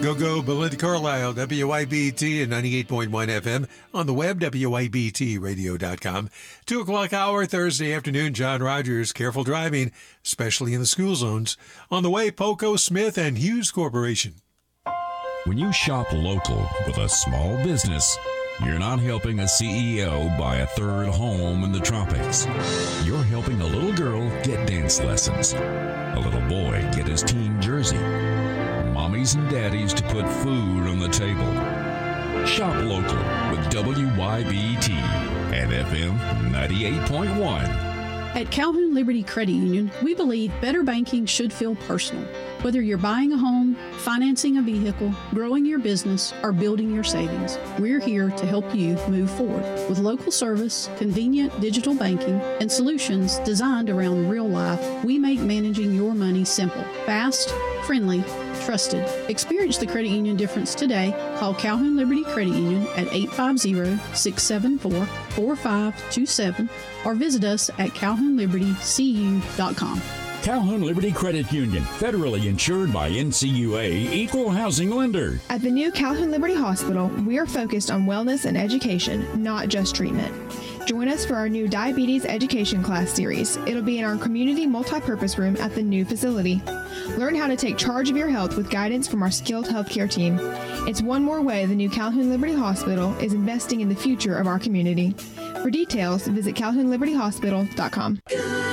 Go, Belinda Carlisle, WIBT and 98.1 FM. On the web, WIBTradio.com. 2 o'clock hour, Thursday afternoon, John Rogers, careful driving, especially in the school zones. On the way, Poco, Smith, and Hughes Corporation. When you shop local with a small business, you're not helping a CEO buy a third home in the tropics. You're helping a little girl get dance lessons, a little boy get his team jersey, mommies and daddies to put food on the table. Shop local with WYBT and FM 98.1. At Calhoun Liberty Credit Union, we believe better banking should feel personal. Whether you're buying a home, financing a vehicle, growing your business, or building your savings, we're here to help you move forward. With local service, convenient digital banking, and solutions designed around real life, we make managing your money simple, fast, friendly, trusted. Experience the credit union difference today. Call Calhoun Liberty Credit Union at 850-674-4527 or visit us at calhounlibertycu.com. Calhoun Liberty Credit Union, federally insured by NCUA, equal housing lender. At the new Calhoun Liberty Hospital, we are focused on wellness and education, not just treatment. Join us for our new diabetes education class series. It'll be in our community multipurpose room at the new facility. Learn how to take charge of your health with guidance from our skilled healthcare team. It's one more way the new Calhoun Liberty Hospital is investing in the future of our community. For details, visit calhounlibertyhospital.com.